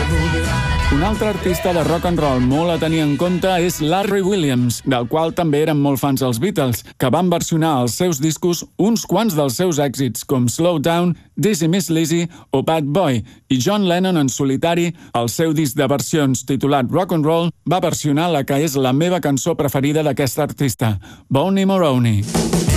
Un altre artista de rock and roll molt a tenir en compte és Larry Williams, del qual també eren molt fans els Beatles, que van versionar als seus discos uns quants dels seus èxits, com Slow Down, Dizzy Miss Lizzy o Bad Boy, i John Lennon en solitari, al seu disc de versions titulat Rock and Roll, va versionar la que és la meva cançó preferida d'aquest artista, Boney Maroney.